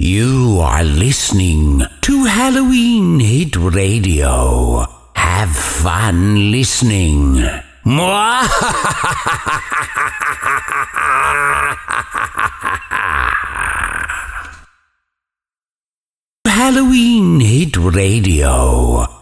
You are listening to Halloween Hit Radio. Have fun listening. Halloween Hit Radio.